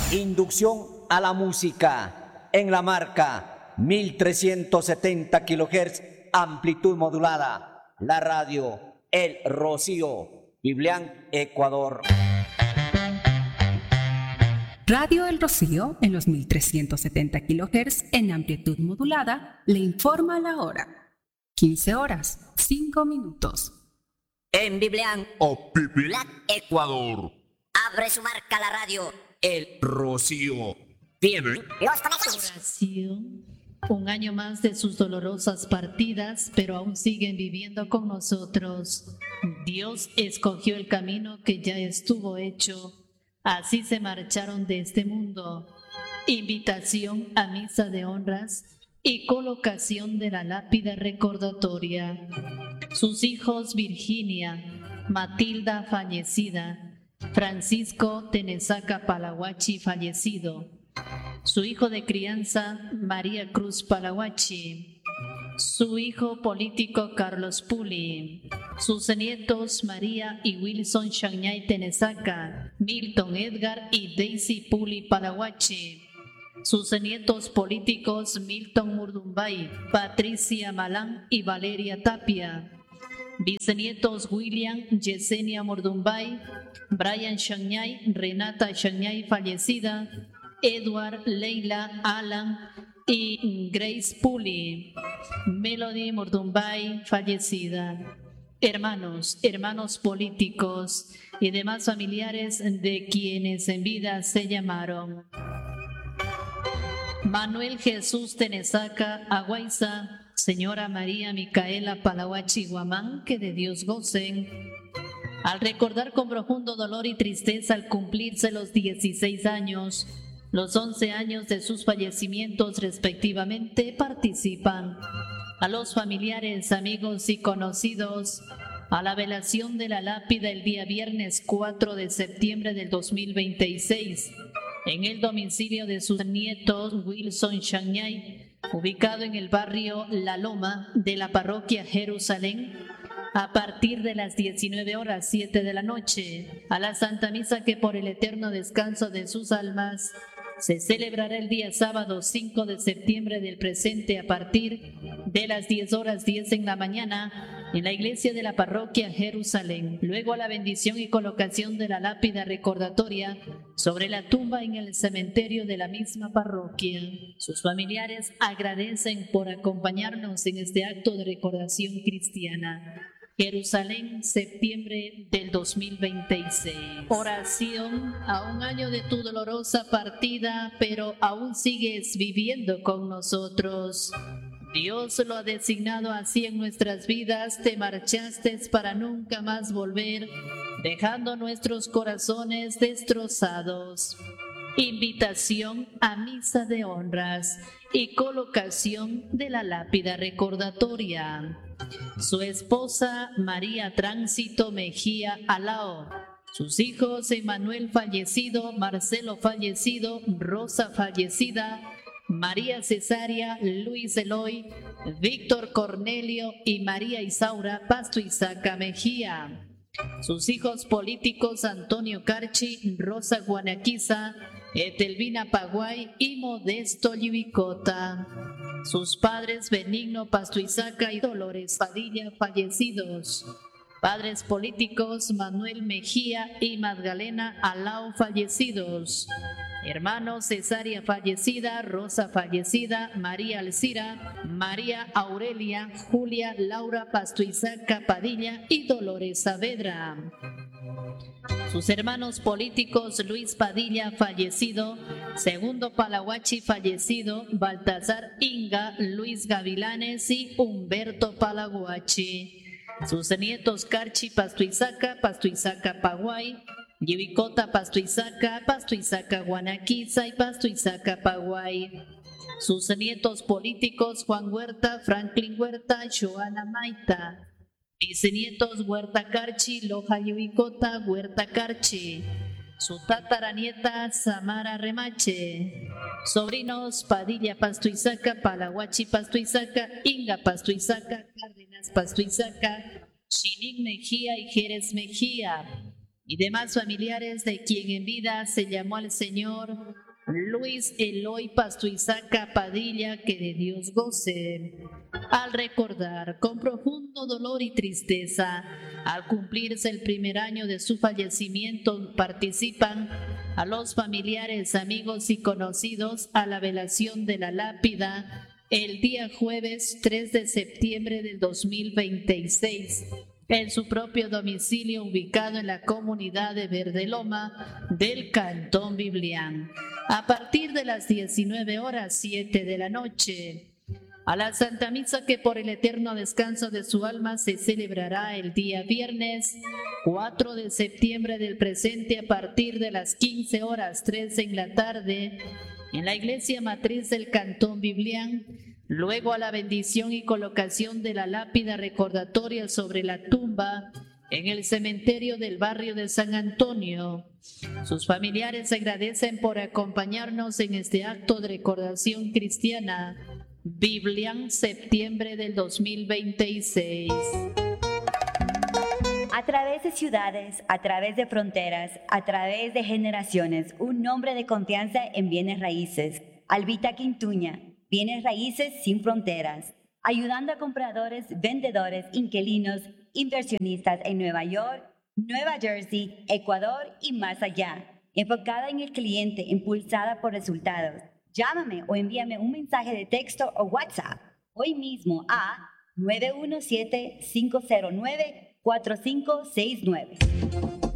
Inducción a la música en la marca 1370 kHz, amplitud modulada. La radio El Rocío, Biblián, Ecuador. Radio El Rocío, en los 1370 kHz en amplitud modulada, le informa la hora. 15 horas, 5 minutos. En Biblián o Biblián, Ecuador. Abre su marca la radio El Rocío. Tiene los conejos. Oración. Un año más de sus dolorosas partidas, pero aún siguen viviendo con nosotros. Dios escogió el camino que ya estuvo hecho. Así se marcharon de este mundo. Invitación a misa de honras y colocación de la lápida recordatoria. Sus hijos Virginia, Matilda fallecida, Francisco Tenesaca Palahuachi fallecido, su hijo de crianza María Cruz Palahuachi, su hijo político Carlos Puli, sus nietos María y Wilson Shañay Tenesaca, Milton Edgar y Daisy Puli Palahuachi, sus nietos políticos Milton Murdumbay, Patricia Malán y Valeria Tapia, bisnietos William Yesenia Murdumbay, Brian Shañay, Renata Shañay fallecida, Edward, Leila, Alan y Grace Puli, Melody Murdumbay fallecida. Hermanos políticos y demás familiares de quienes en vida se llamaron Manuel Jesús Tenesaca Aguaiza, señora María Micaela Palahuachi Guamán, que de Dios gocen. Al recordar con profundo dolor y tristeza al cumplirse los 16 años, los 11 años de sus fallecimientos respectivamente, participan a los familiares, amigos y conocidos a la velación de la lápida el día viernes 4 de septiembre del 2026 en el domicilio de sus nietos Wilson Shañay, ubicado en el barrio La Loma de la parroquia Jerusalén, a partir de las 19 horas 7 de la noche, a la Santa Misa que por el eterno descanso de sus almas se celebrará el día sábado 5 de septiembre del presente a partir de las 10 horas 10 en la mañana en la iglesia de la parroquia Jerusalén. Luego a la bendición y colocación de la lápida recordatoria sobre la tumba en el cementerio de la misma parroquia. Sus familiares agradecen por acompañarnos en este acto de recordación cristiana. Jerusalén, septiembre del 2026. Oración a un año de tu dolorosa partida, pero aún sigues viviendo con nosotros. Dios lo ha designado así en nuestras vidas, te marchaste para nunca más volver, dejando nuestros corazones destrozados. Invitación a misa de honras y colocación de la lápida recordatoria. Su esposa María Tránsito Mejía Alao, sus hijos Emanuel fallecido, Marcelo fallecido, Rosa fallecida, María Cesaria, Luis Eloy, Víctor Cornelio y María Isaura Pasto Isaca Mejía. Sus hijos políticos Antonio Carchi, Rosa Guanaquiza, Etelvina Paguay y Modesto Llibicota. Sus padres Benigno Pastuizaca y Dolores Padilla fallecidos. Padres políticos Manuel Mejía y Magdalena Alao fallecidos. Hermanos Cesaria fallecida, Rosa fallecida, María Alcira, María Aurelia, Julia Laura Pastuizaca Padilla y Dolores Saavedra. Sus hermanos políticos Luis Padilla fallecido, Segundo Palahuachi fallecido, Baltasar Inga, Luis Gavilanes y Humberto Palahuachi. Sus nietos Carchi Pastuizaca, Pastuizaca Paguay, Llibicota Pastuizaca, Pastuizaca Guanaquiza y Pastuizaca Paguay. Sus nietos políticos Juan Huerta, Franklin Huerta, Joana Maita. Bisnietos Huerta Carchi, Loja Llibicota, Huerta Carchi. Su tataranieta Samara Remache. Sobrinos Padilla Pastuizaca, Palahuachi Pastuizaca, Inga Pastuizaca, Cárdenas Pastuizaca, Chinin Mejía y Jerez Mejía. y demás familiares de quien en vida se llamó al Señor Luis Eloy Pastuizaca Padilla, que de Dios goce. Al recordar con profundo dolor y tristeza, al cumplirse el primer año de su fallecimiento, participan a los familiares, amigos y conocidos a la velación de la lápida el día jueves 3 de septiembre del 2026. En su propio domicilio ubicado en la comunidad de Verdeloma del Cantón Biblián, a partir de las 19:07 de la noche. A la Santa Misa, que por el eterno descanso de su alma se celebrará el día viernes 4 de septiembre del presente a partir de las 15:03 en la tarde en la iglesia matriz del Cantón Biblián. Luego a la bendición y colocación de la lápida recordatoria sobre la tumba en el cementerio del barrio de San Antonio. Sus familiares agradecen por acompañarnos en este acto de recordación cristiana. Biblián, septiembre del 2026. A través de ciudades, a través de fronteras, a través de generaciones, un nombre de confianza en bienes raíces. Albita Quintuña. Bienes raíces sin fronteras, ayudando a compradores, vendedores, inquilinos, inversionistas en Nueva York, Nueva Jersey, Ecuador y más allá. Enfocada en el cliente, impulsada por resultados. Llámame o envíame un mensaje de texto o WhatsApp hoy mismo a 917-509-4569.